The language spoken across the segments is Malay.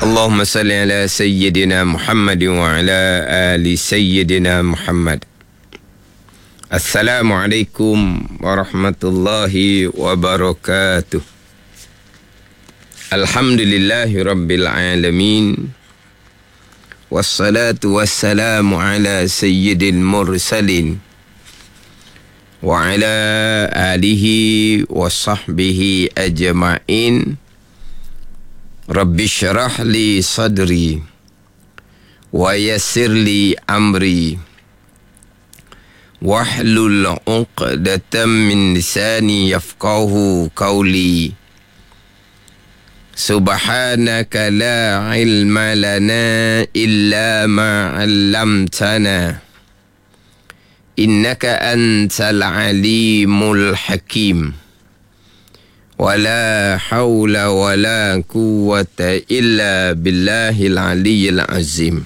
Allahumma salli ala Sayyidina Muhammad wa ala ali Sayyidina Muhammad. Assalamualaikum warahmatullahi wabarakatuh. Alhamdulillahi rabbil alamin. Wassalatu wassalamu ala sayyidil mursalin wa ala alihi wa sahbihi ajma'in. Rabbi syrah li sadri wa yassir li amri wahlul 'uqdatam min lisani yafqahu qawli. Subhanaka la ilma lana illa ma 'allamtana innaka antal alimul hakim. Wala hawla wala quwwata illa billahil aliyyil azim.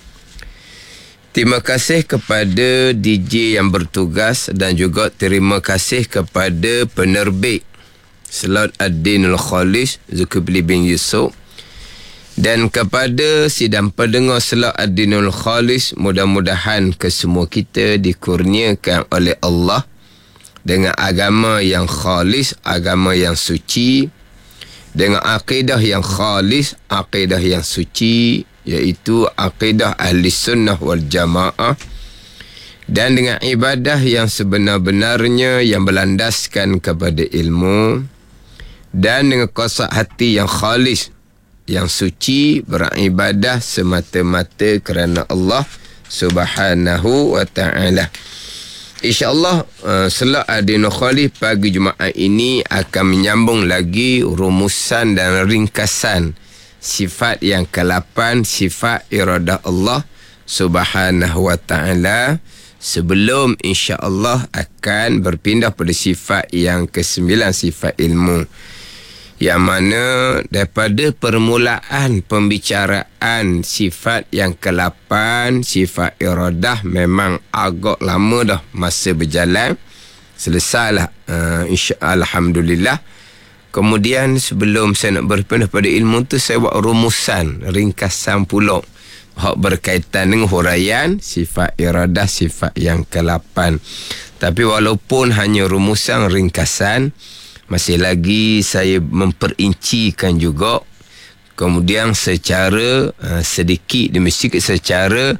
Terima kasih kepada DJ yang bertugas dan juga terima kasih kepada penerbit Slot Ad-Dinul Khalis Zulkifli bin Yusuf dan kepada sidang pendengar Slot Ad-Dinul Khalis. Mudah-mudahan kesemua kita dikurniakan oleh Allah dengan agama yang khalis, agama yang suci, dengan akidah yang khalis, akidah yang suci, iaitu akidah ahli sunnah wal jamaah, dan dengan ibadah yang sebenar-benarnya yang berlandaskan kepada ilmu, dan dengan qasad hati yang khalis, yang suci, beribadah semata-mata kerana Allah Subhanahu wa ta'ala. InsyaAllah Slot Ad-Dinul Khalis pagi Jumaat ini akan menyambung lagi rumusan dan ringkasan sifat yang ke-8, sifat iradah Allah Subhanahu wa ta'ala, sebelum insyaAllah akan berpindah pada sifat yang ke-9, sifat ilmu, yang mana daripada permulaan pembicaraan sifat yang ke-8, sifat iradah, memang agak lama dah masa berjalan. Selesailah alhamdulillah. Kemudian sebelum saya nak berpindah pada ilmu tu, saya buat rumusan, ringkasan pula hak berkaitan dengan huraian sifat iradah, sifat yang ke-8. Tapi walaupun hanya rumusan, ringkasan, masih lagi saya memperincikan juga. Kemudian secara sedikit demi sedikit, secara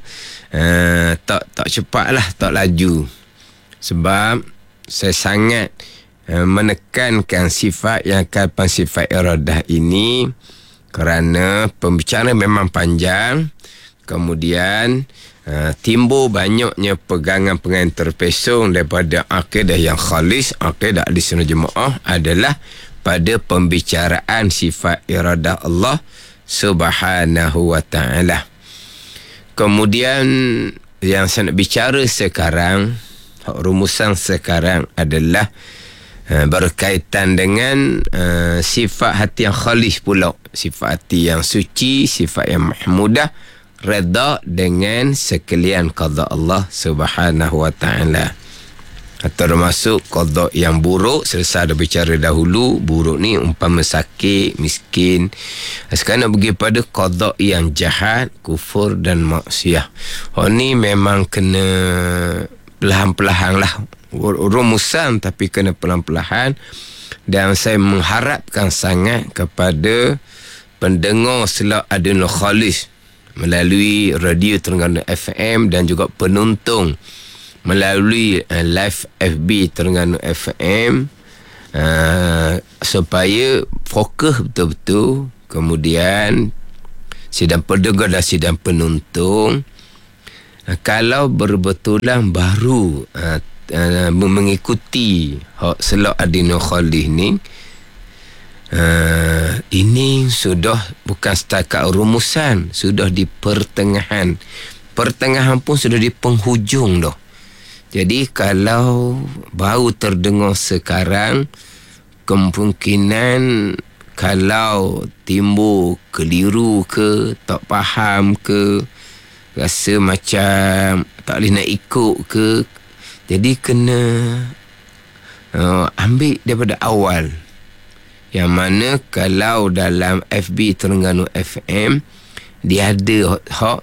tak cepatlah, tak laju. Sebab saya sangat menekankan sifat yang ke-8, sifat iradah ini, kerana pembicaraan memang panjang. Kemudian timbul banyaknya pegangan-pegangan terpesong daripada akidah yang khalis, akidah ahli sunnah jemaah, adalah pada pembicaraan sifat iradah Allah Subhanahu wa ta'ala. Kemudian yang saya nak bicara sekarang, rumusan sekarang adalah berkaitan dengan sifat hati yang khalis pula, sifat hati yang suci, sifat yang mahmudah, redha dengan sekalian qada Allah Subhanahu wa ta'ala. Termasuk qada yang buruk, selesai dah bicara dahulu. Buruk ni umpama sakit, miskin. Sekarang nak pergi pada qada yang jahat, kufur dan maksiat. Ni memang kena perlahan-perlahan lah rumusan, tapi kena perlahan-perlahan. Dan saya mengharapkan sangat kepada pendengar Slot Ad-Dinul Khalis melalui radio Terengganu FM dan juga penonton melalui live FB Terengganu FM, supaya fokus betul-betul. Kemudian sidang pendengar dan sidang penonton, kalau berbetulan baru mengikuti Slot Ad-Dinul Khalis ni, ini sudah bukan setakat rumusan, sudah di pertengahan. Pertengahan pun sudah di penghujung dah. Jadi kalau baru terdengar sekarang, kemungkinan kalau timbul keliru ke, tak faham ke, rasa macam tak boleh nak ikut ke, jadi kena ambil daripada awal. Yang mana kalau dalam FB Terengganu FM, dia ada hak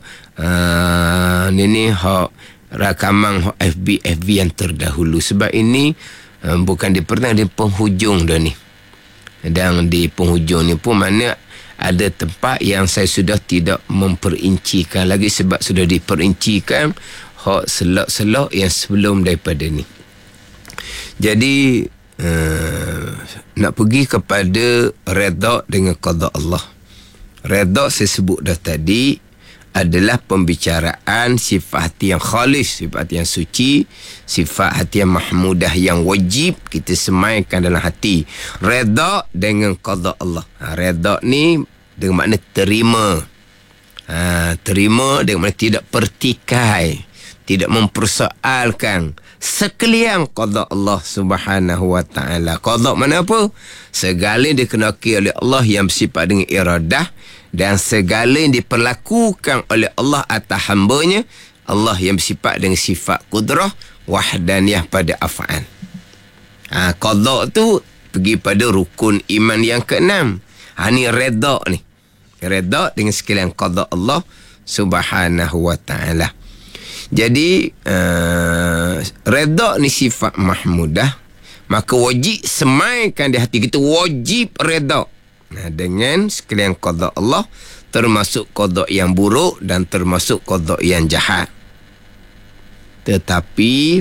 rakaman hak FB yang terdahulu. Sebab ini bukan di pertengah, di penghujung dah ni. Dan di penghujung ni pun mana ada tempat yang saya sudah tidak memperincikan lagi, sebab sudah diperincikan hak selok-selok yang sebelum daripada ni. Jadi nak pergi kepada redha dengan qada Allah. Redha saya sebut dah tadi adalah pembicaraan sifat hati yang khalis, sifat hati yang suci, sifat hati yang mahmudah yang wajib kita semaikan dalam hati. Redha dengan qada Allah. Redha ni dengan makna terima. Terima dengan makna tidak pertikai, tidak mempersoalkan sekalian qada Allah Subhanahu wa taala. Qada mana apa? Segala yang dikehendaki oleh Allah yang bersifat dengan iradah, dan segala yang diperlakukan oleh Allah atas hamba-Nya, Allah yang bersifat dengan sifat kudrah wahdaniyah pada af'al. Qada tu pergi pada rukun iman yang ke-6. Ni redha ni. Redha dengan sekalian qada Allah Subhanahu wa taala. Jadi redha ni sifat mahmudah, maka wajib semaikan di hati kita, wajib redha dengan sekalian qada Allah, termasuk qada yang buruk dan termasuk qada yang jahat. Tetapi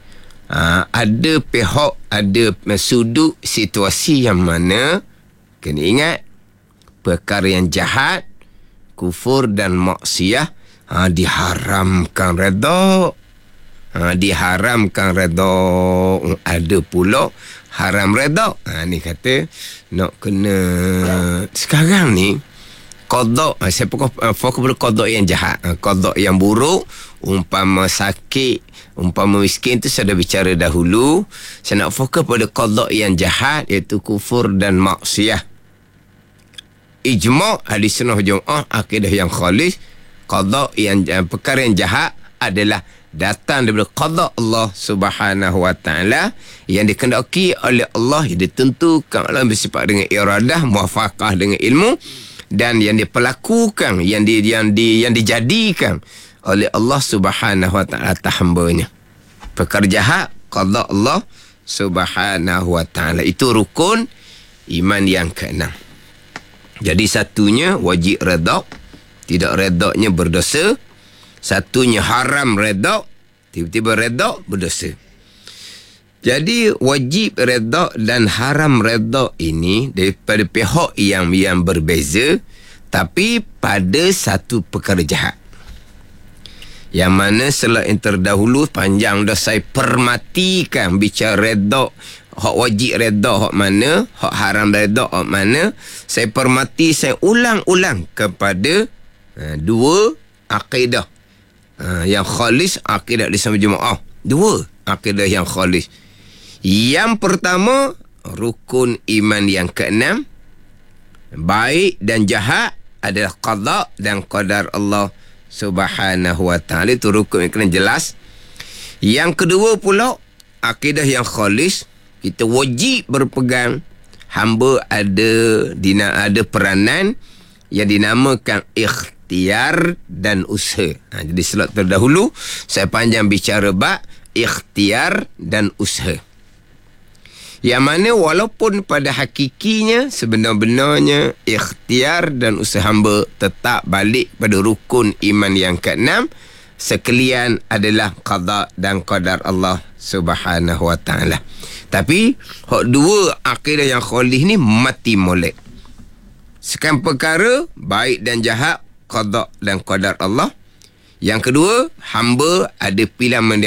ada pihak, ada sudut situasi yang mana kena ingat perkara yang jahat, kufur dan maksiyah diharamkan redha. Diharamkan redha. Ada pula haram redha. Ni kata nak kena sekarang ni qada, saya fokus pada qada yang jahat, qada yang buruk, umpama sakit, umpama miskin tu saya dah bicara dahulu. Saya nak fokus pada qada yang jahat, iaitu kufur dan maksiyah. Ijma' ahli sunnah jamaah akidah yang khalis, qada yang perkara yang jahat adalah datang daripada qada Allah Subhanahu wa taala yang dikehendaki oleh Allah, yang ditentukan Allah bersifat dengan iradah, muwafaqah dengan ilmu, dan yang diperlakukan, yang dijadikan oleh Allah Subhanahu wa taala atas hamba-Nya. Perkara jahat qada Allah Subhanahu wa taala. Itu rukun iman yang ke-6. Jadi satunya wajib redha, tidak redha-nya berdosa. Satunya haram redha, tiba-tiba redha berdosa. Jadi wajib redha dan haram redha ini daripada pihak yang berbeza, tapi pada satu perkara jahat. Yang mana selain terdahulu panjang dah saya permatikan bicara redha, hak wajib redha hak mana, hak haram redha hak mana. Saya permati, saya ulang-ulang kepada dua akidah yang khalis, akidah Islam Jemaah. Dua akidah yang khalis. Yang pertama, rukun iman yang ke-6, baik dan jahat adalah qada dan qadar Allah Subhanahu wa taala. Itu rukun yang kena jelas. Yang kedua pula, akidah yang khalis, kita wajib berpegang hamba ada peranan yang dinamakan ikhtiar dan usaha. Jadi slot terdahulu saya panjang bicara bab ikhtiar dan usaha, yang mana walaupun pada hakikinya sebenar-benarnya ikhtiar dan usaha hamba tetap balik pada rukun iman yang ke-6, sekalian adalah qada dan qadar Allah Subhanahu wa taala. Tapi hak dua akidah yang khalis ni mati molek. Sekian perkara baik dan jahat qada dan qadar Allah. Yang kedua, hamba ada pilihan